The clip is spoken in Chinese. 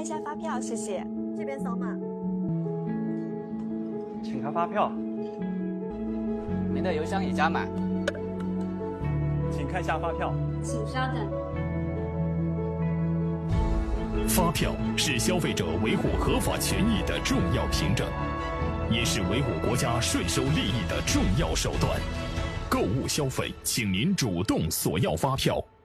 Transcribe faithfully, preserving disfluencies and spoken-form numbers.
下发票，谢谢。 这边扫码。 请看发票。 您的邮箱已加满， 请看下发票。 请稍等。 发票是消费者维护合法权益的重要凭证，也是维护国家税收利益的重要手段。购物消费，请您主动索要发票。